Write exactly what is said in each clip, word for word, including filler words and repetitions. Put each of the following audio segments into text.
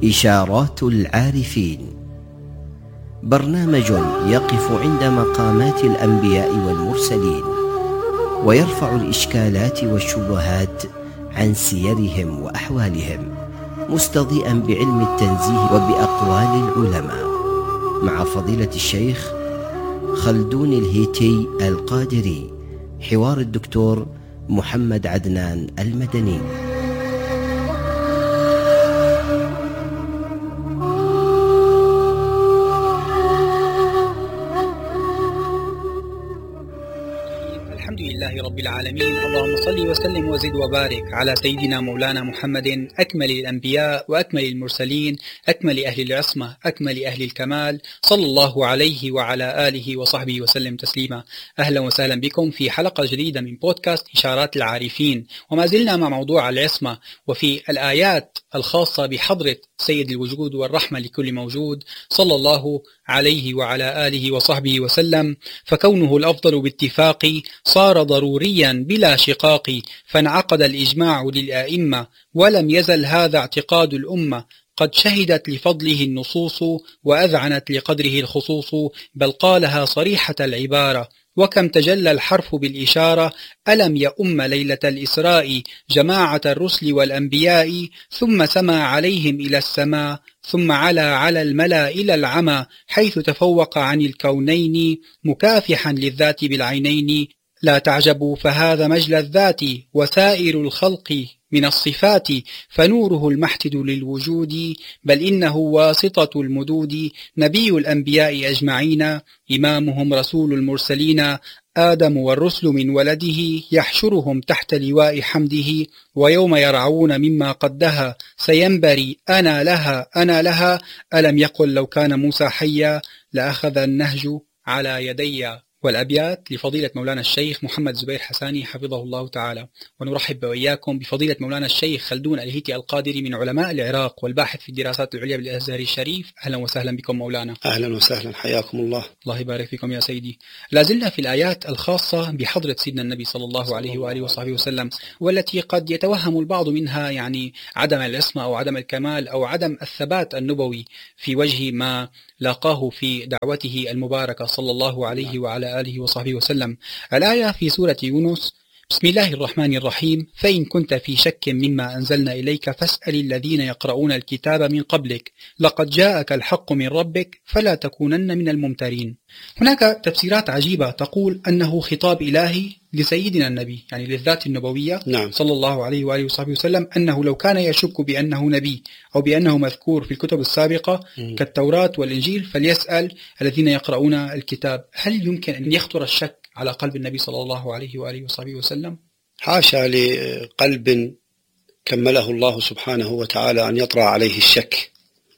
إشارات العارفين، برنامج يقف عند مقامات الأنبياء والمرسلين ويرفع الإشكالات والشبهات عن سيرهم وأحوالهم، مستضيئا بعلم التنزيه وبأقوال العلماء، مع فضيلة الشيخ خلدون الهيتي القادري. حوار الدكتور محمد عدنان المدني. الحمد لله رب العالمين، اللهم صل وسلم وزد وبارك على سيدنا مولانا محمد، أكمل الأنبياء وأكمل المرسلين، أكمل أهل العصمة، أكمل أهل الكمال، صلى الله عليه وعلى آله وصحبه وسلم تسليما. أهلا وسهلا بكم في حلقة جديدة من بودكاست إشارات العارفين، وما زلنا مع موضوع العصمة وفي الآيات الخاصة بحضرة سيد الوجود والرحمة لكل موجود صلى الله عليه وعلى آله وصحبه وسلم، فكونه الأفضل باتفاق صار ضروريا بلا شقاق، فانعقد الإجماع للآئمة ولم يزل هذا اعتقاد الأمة، قد شهدت لفضله النصوص وأذعنت لقدره الخصوص، بل قالها صريحة العبارة، وكم تجلى الحرف بالإشارة، ألم يؤم ليلة الإسراء جماعة الرسل والأنبياء، ثم سما عليهم إلى السماء، ثم علا على الملا إلى العمى، حيث تفوق عن الكونين مكافحا للذات بالعينين. لا تعجبوا فهذا مجلى الذات وسائر الخلق من الصفات، فنوره المحتد للوجود، بل إنه واسطة المدود، نبي الأنبياء أجمعين، إمامهم رسول المرسلين، آدم والرسل من ولده، يحشرهم تحت لواء حمده، ويوم يرعون مما قدها سينبري أنا لها أنا لها، ألم يقل لو كان موسى حيا لأخذ النهج على يدي. والأبيات لفضيلة مولانا الشيخ محمد زبير حساني حفظه الله تعالى. ونرحب وإياكم بفضيلة مولانا الشيخ خلدون الهيتي القادري من علماء العراق والباحث في الدراسات العليا بالأزهر الشريف. أهلا وسهلا بكم مولانا. أهلا وسهلا، حياكم الله. الله يبارك فيكم يا سيدي. لازلنا في الآيات الخاصة بحضرة سيدنا النبي صلى الله عليه وآله وصحبه وسلم، والتي قد يتوهم البعض منها يعني عدم العصمة أو عدم الكمال أو عدم الثبات النبوي في وجه ما لاقاه في دعوته المباركة صلى الله عليه وعلى آله وصحبه وسلم. الآية في سورة يونس: بسم الله الرحمن الرحيم، فإن كنت في شك مما أنزلنا إليك فاسأل الذين يقرؤون الكتاب من قبلك لقد جاءك الحق من ربك فلا تكونن من الممترين. هناك تفسيرات عجيبة تقول أنه خطاب إلهي لسيدنا النبي، يعني للذات النبوية نعم. صلى الله عليه وآله وصحبه وسلم، أنه لو كان يشك بأنه نبي أو بأنه مذكور في الكتب السابقة م. كالتوراة والإنجيل فليسأل الذين يقرؤون الكتاب. هل يمكن أن يخطر الشك على قلب النبي صلى الله عليه وآله وصحبه وسلم؟ حاشا لقلب كمله الله سبحانه وتعالى أن يطرأ عليه الشك،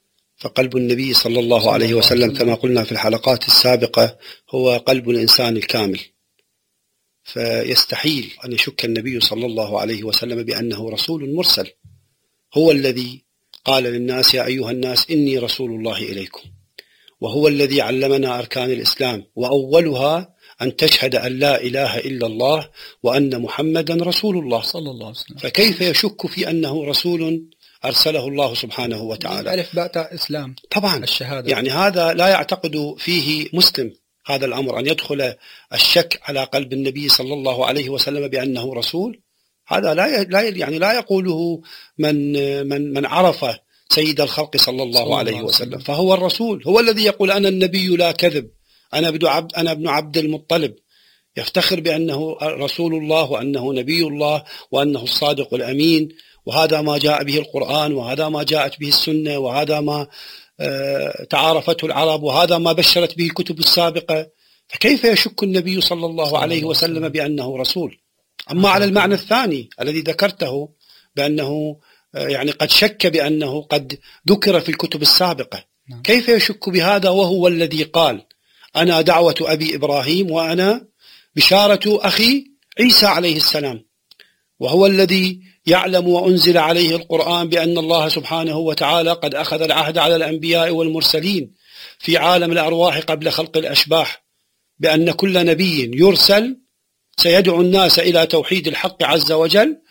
فقلب النبي صلى الله عليه وسلم كما قلنا في الحلقات السابقة هو قلب الإنسان الكامل، فيستحيل أن يشك النبي صلى الله عليه وسلم بأنه رسول مرسل. هو الذي قال للناس يا أيها الناس إني رسول الله إليكم، وهو الذي علمنا أركان الإسلام، وأولها أن تشهد أن لا إله إلا الله وأن محمدا رسول الله صلى الله عليه وسلم. فكيف يشك في أنه رسول أرسله الله سبحانه وتعالى؟ ألف باء تاء إسلام طبعا الشهادة، يعني هذا لا يعتقد فيه مسلم هذا الأمر، أن يدخل الشك على قلب النبي صلى الله عليه وسلم بأنه رسول. هذا لا لا يعني لا يقوله من من من عرف سيد الخلق صلى الله صلى عليه الله وسلم، فهو الرسول، هو الذي يقول أنا النبي لا كذب، أنا ابن عبد أنا ابن عبد المطلب، يفتخر بأنه رسول الله وأنه نبي الله وأنه الصادق الأمين، وهذا ما جاء به القرآن، وهذا ما جاءت به السنة، وهذا ما تعارفته العرب، وهذا ما بشرت به الكتب السابقة. فكيف يشك النبي صلى الله عليه وسلم بأنه رسول؟ أما على المعنى الثاني الذي ذكرته بأنه يعني قد شك بأنه قد ذكر في الكتب السابقة، كيف يشك بهذا وهو الذي قال أنا دعوة أبي إبراهيم وأنا بشارة أخي عيسى عليه السلام، وهو الذي يعلم وأنزل عليه القرآن بأن الله سبحانه وتعالى قد أخذ العهد على الأنبياء والمرسلين في عالم الأرواح قبل خلق الأشباح بأن كل نبي يرسل سيدعو الناس إلى توحيد الحق عز وجل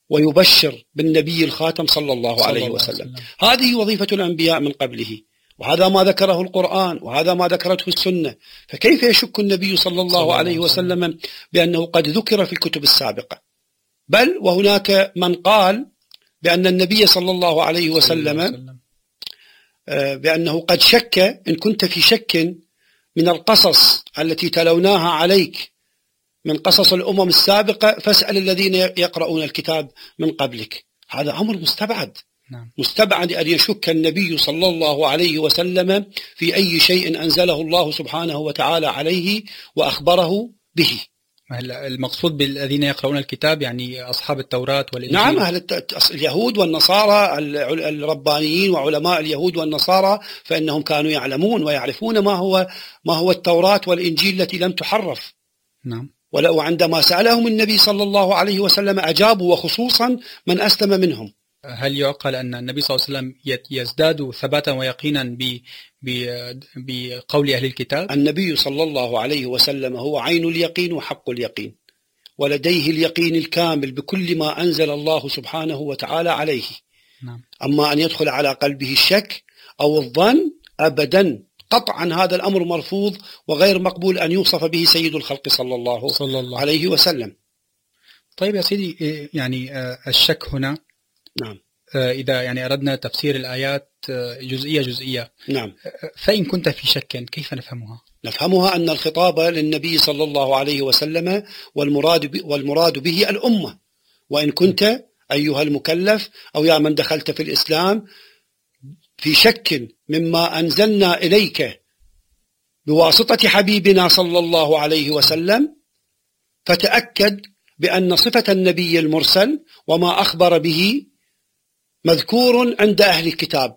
ويبشر بالنبي الخاتم صلى الله صلى عليه الله وسلم. وسلم هذه وظيفة الأنبياء من قبله، وهذا ما ذكره القرآن وهذا ما ذكرته السنة. فكيف يشك النبي صلى الله صلى عليه وسلم, وسلم بأنه قد ذكر في الكتب السابقة؟ بل وهناك من قال بأن النبي صلى الله عليه وسلم بأنه قد شك، إن كنت في شك من القصص التي تلوناها عليك من قصص الأمم السابقة فاسأل الذين يقرؤون الكتاب من قبلك. هذا أمر مستبعد. نعم. مستبعد أن يشك النبي صلى الله عليه وسلم في أي شيء أنزله الله سبحانه وتعالى عليه وأخبره به. المقصود بالذين يقرؤون الكتاب يعني أصحاب التوراة والإنجيل. نعم، أهل اليهود والنصارى الربانيين وعلماء اليهود والنصارى، فإنهم كانوا يعلمون ويعرفون ما هو ما هو التوراة والإنجيل التي لم تحرف. نعم. وعندما سألهم النبي صلى الله عليه وسلم أجابوا، وخصوصا من أسلم منهم. هل يعقل أن النبي صلى الله عليه وسلم يزداد ثباتا ويقينا بقول أهل الكتاب؟ النبي صلى الله عليه وسلم هو عين اليقين وحق اليقين، ولديه اليقين الكامل بكل ما أنزل الله سبحانه وتعالى عليه. نعم. أما أن يدخل على قلبه الشك أو الظن أبدا، قطعا هذا الأمر مرفوض وغير مقبول أن يوصف به سيد الخلق صلى الله, صلى الله عليه وسلم. طيب يا سيدي، يعني الشك هنا، نعم، إذا يعني أردنا تفسير الآيات جزئية جزئية، نعم، فإن كنت في شك كيف نفهمها؟ نفهمها أن الخطاب للنبي صلى الله عليه وسلم، والمراد والمراد به الأمة. وإن كنت أيها المكلف أو يا من دخلت في الإسلام في شك مما أنزلنا إليك بواسطة حبيبنا صلى الله عليه وسلم، فتأكد بأن صفة النبي المرسل وما أخبر به مذكور عند أهل الكتاب.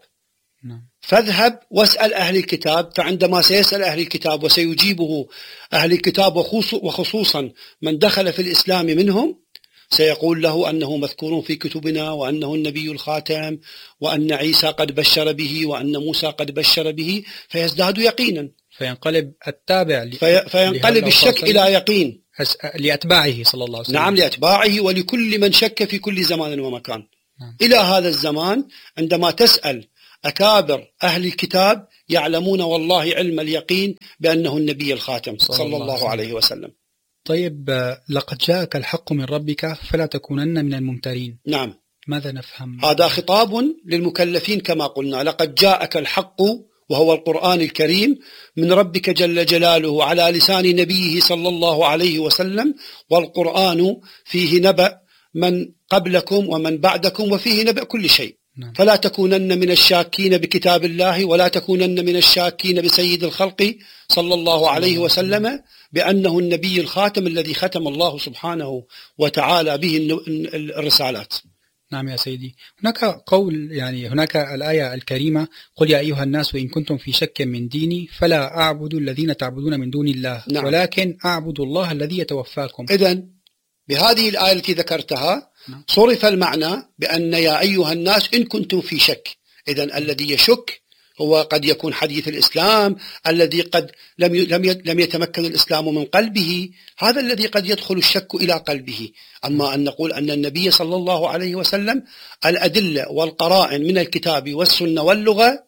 فاذهب واسأل أهل الكتاب، فعندما سيسأل أهل الكتاب وسيجيبه أهل الكتاب وخصوصا من دخل في الإسلام منهم، سيقول له أنه مذكور في كتبنا وأنه النبي الخاتم وأن عيسى قد بشر به وأن موسى قد بشر به، فيزداد يقينا، فينقلب التابع في فينقلب الشك إلى يقين لأتباعه صلى الله عليه وسلم. نعم، لأتباعه ولكل من شك في كل زمان ومكان. نعم. إلى هذا الزمان عندما تسأل أكابر أهل الكتاب يعلمون والله علم اليقين بأنه النبي الخاتم صلى, صلى الله, الله عليه وسلم. طيب، لقد جاءك الحق من ربك فلا تكونن من الممترين. نعم. ماذا نفهم؟ هذا خطاب للمكلفين كما قلنا. لقد جاءك الحق وهو القرآن الكريم من ربك جل جلاله على لسان نبيه صلى الله عليه وسلم، والقرآن فيه نبأ من قبلكم ومن بعدكم وفيه نبأ كل شيء. نعم. فلا تكونن من الشاكين بكتاب الله ولا تكونن من الشاكين بسيد الخلق صلى الله عليه وسلم بأنه النبي الخاتم الذي ختم الله سبحانه وتعالى به الرسالات. نعم يا سيدي، هناك قول، يعني هناك الآية الكريمة: قل يا أيها الناس إن كنتم في شك من ديني فلا أعبد الذين تعبدون من دون الله. نعم. ولكن أعبد الله الذي يتوفاكم. إذن بهذه الآية التي ذكرتها صرف المعنى بأن يا أيها الناس إن كنتم في شك. إذن الذي يشك هو قد يكون حديث الإسلام الذي قد لم لم يتمكن الإسلام من قلبه، هذا الذي قد يدخل الشك إلى قلبه. أما أن نقول أن النبي صلى الله عليه وسلم الأدلة والقرائن من الكتاب والسنة واللغة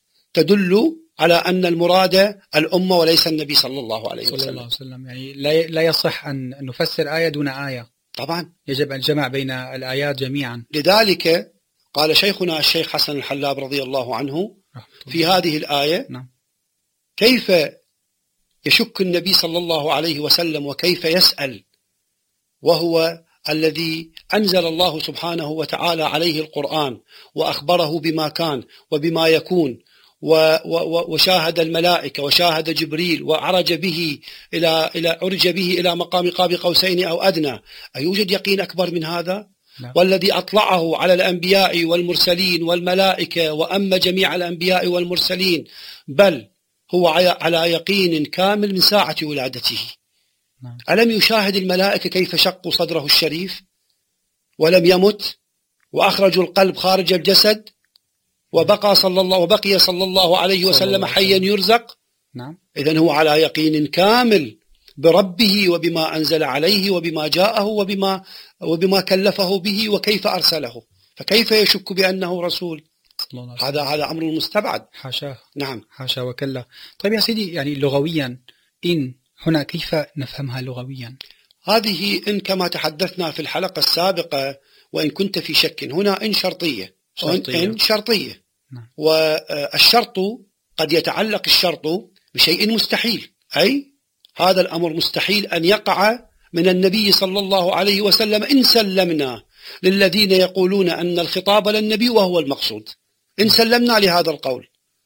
تدل على أن المراد الأمة وليس النبي صلى الله عليه وسلم. صلى الله عليه وسلم. يعني لا لا يصح أن نفسر آية دون آية. طبعا يجب الجمع بين الآيات جميعا. لذلك قال شيخنا الشيخ حسن الحلاب رضي الله عنه في هذه الآية: نعم. كيف يشك النبي صلى الله عليه وسلم وكيف يسأل وهو الذي أنزل الله سبحانه وتعالى عليه القرآن وأخبره بما كان وبما يكون، وشاهد الملائكة وشاهد جبريل وعرج به إلى إلى عرج به إلى مقام قاب قوسين أو أدنى. أيوجد يقين أكبر من هذا؟ لا. والذي أطلعه على الأنبياء والمرسلين والملائكة وأما جميع الأنبياء والمرسلين، بل هو على يقين كامل من ساعة ولادته. لا. ألم يشاهد الملائكة كيف شقوا صدره الشريف ولم يمت وأخرجوا القلب خارج الجسد وبقى صلى الله وبقي صلى الله عليه وسلم حيا يرزق؟ نعم. إذن هو على يقين كامل بربه وبما أنزل عليه وبما جاءه وبما, وبما كلفه به وكيف أرسله، فكيف يشك بأنه رسول؟ هذا هذا أمر مستبعد. حاشاه. نعم، حاشا وكلا. طيب يا سيدي، يعني لغويا إن هنا كيف نفهمها لغويا؟ هذه إن كما تحدثنا في الحلقة السابقة، وإن كنت في شك، هنا إن شرطية، شرطية. إن شرطية. نعم. والشرط قد يتعلق الشرط بشيء مستحيل، أي هذا الأمر مستحيل أن يقع من النبي صلى الله عليه وسلم إن سلمنا للذين يقولون أن الخطاب للنبي وهو المقصود، إن سلمنا لهذا القول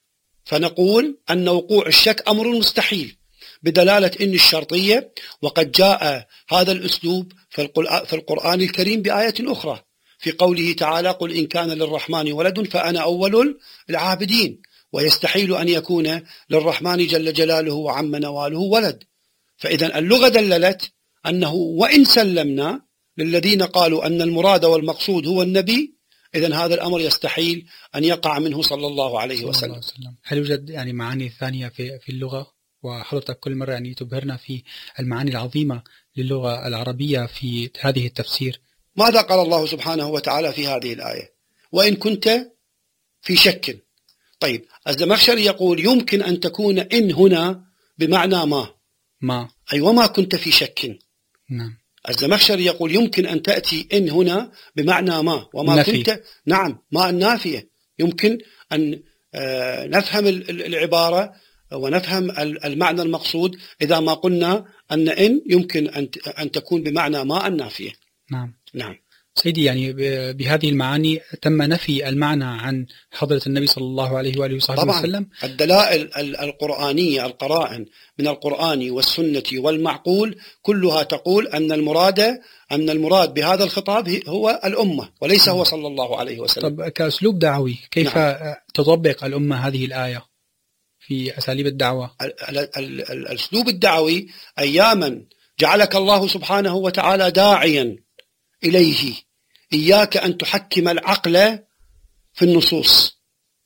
فنقول أن وقوع الشك أمر مستحيل بدلالة إن الشرطية. وقد جاء هذا الأسلوب في القرآن الكريم بآية أخرى في قوله تعالى: قل إن كان للرحمن ولد فأنا أول العابدين، ويستحيل أن يكون للرحمن جل جلاله وعم نواله ولد. فإذا اللغة دللت أنه وإن سلمنا للذين قالوا أن المراد والمقصود هو النبي، إذن هذا الأمر يستحيل أن يقع منه صلى الله عليه وسلم. هل يوجد يعني معاني ثانية في في اللغة؟ وحضرتك كل مرة يعني تبهرنا في المعاني العظيمة للغة العربية في هذه التفسير. ماذا قال الله سبحانه وتعالى في هذه الآية؟ وإن كنت في شك. طيب الزمخشري يقول يمكن أن تكون إن هنا بمعنى ما ما أي وما كنت في شك. نعم. الزمخشري يقول يمكن أن تأتي إن هنا بمعنى ما وما نفي. كنت. نعم، ما النافية. يمكن أن نفهم العبارة ونفهم المعنى المقصود إذا ما قلنا أن إن يمكن أن تكون بمعنى ما النافية. نعم. نعم سيدي، يعني بهذه المعاني تم نفي المعنى عن حضرة النبي صلى الله عليه وآله وصحبه طبعا وسلم. الدلائل القرآنية، القرائن من القرآن والسنة والمعقول كلها تقول أن المراد أن المراد بهذا الخطاب هو الأمة وليس هو صلى الله عليه وسلم. طب كأسلوب دعوي كيف نعم. تطبق الأمة هذه الآية في أساليب الدعوة؟ الأسلوب الدعوي أياما جعلك الله سبحانه وتعالى داعيا إليه، إياك أن تحكم العقل في النصوص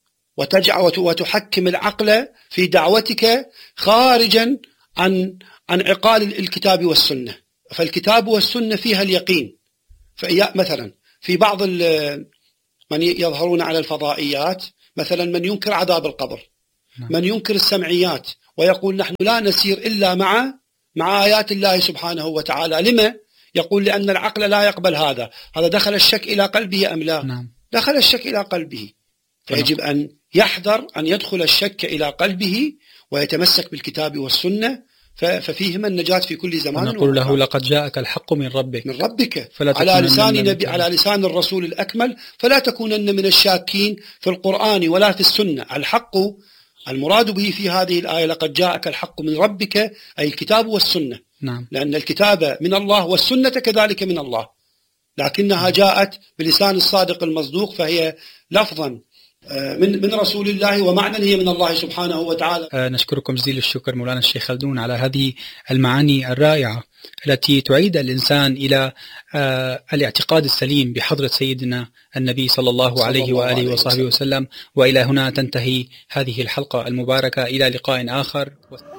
وتحكم العقل في دعوتك خارجا عن عن عقال الكتاب والسنة. فالكتاب والسنة فيها اليقين. مثلا في بعض من يظهرون على الفضائيات، مثلا من ينكر عذاب القبر، من ينكر السمعيات ويقول نحن لا نسير إلا مع مع آيات الله سبحانه وتعالى. لما؟ يقول لأن العقل لا يقبل هذا. هذا دخل الشك إلى قلبه أم لا؟ نعم. دخل الشك إلى قلبه، فيجب أن يحذر أن يدخل الشك إلى قلبه ويتمسك بالكتاب والسنة، ففيهما النجاة في كل زمان. نقول له لقد جاءك الحق من ربك من ربك على لسان نبي على لسان الرسول الأكمل، فلا تكونن من الشاكين في القرآن ولا في السنة. الحق المراد به في هذه الآية لقد جاءك الحق من ربك، أي الكتاب والسنة. نعم. لأن الكتاب من الله والسنة كذلك من الله، لكنها جاءت بلسان الصادق المصدوق، فهي لفظا من من رسول الله ومعنى هي من الله سبحانه وتعالى. نشكركم جزيل الشكر مولانا الشيخ خلدون على هذه المعاني الرائعة التي تعيد الإنسان إلى الاعتقاد السليم بحضرة سيدنا النبي صلى الله عليه وآله وصحبه وسلم. وإلى هنا تنتهي هذه الحلقة المباركة، إلى لقاء آخر.